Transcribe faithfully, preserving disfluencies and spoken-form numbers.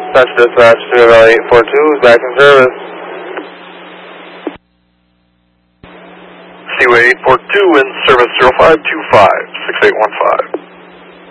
That's dispatch to Valley eight four two is back in service. Seaway eight four two in service zero five two five, six eight one five.